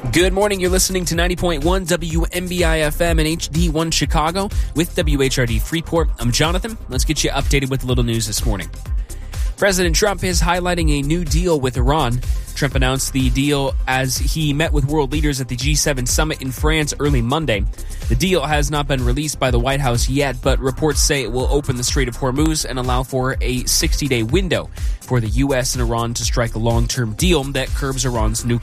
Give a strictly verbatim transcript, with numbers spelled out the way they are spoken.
Good morning. You're listening to ninety point one W M B I F M and H D one Chicago with W H R D Freeport. I'm Jonathan. Let's get you updated with a little news this morning. President Trump is highlighting a new deal with Iran. Trump announced the deal as he met with world leaders at the G seven summit in France early Monday. The deal has not been released by the White House yet, but reports say it will open the Strait of Hormuz and allow for a sixty-day window for the U S and Iran to strike a long-term deal that curbs Iran's nuclear